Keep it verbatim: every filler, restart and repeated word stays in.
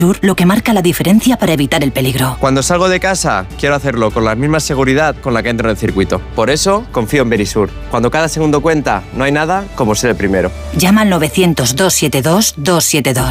lo que marca la diferencia para evitar el peligro. Cuando salgo de casa, quiero hacerlo con la misma seguridad con la que entro en el circuito. Por eso, confío en Verisur. Cuando cada segundo cuenta, no hay nada como ser el primero. Llama al novecientos, doscientos setenta y dos, doscientos setenta y dos.